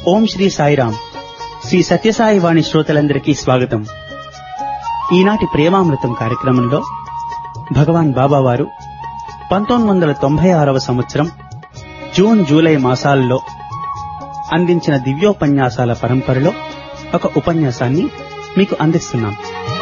ఓం శ్రీ సాయిరామ్. శ్రీ సత్యసాయి వాణి శ్రోతలందరికీ స్వాగతం. ఈనాటి ప్రేమామృతం కార్యక్రమంలో భగవాన్ బాబావారు 1996వ సంవత్సరం జూన్ జూలై మాసాలలో అందించిన దివ్యోపన్యాసాల పరంపరలో ఒక ఉపన్యాసాన్ని మీకు అందిస్తున్నాం.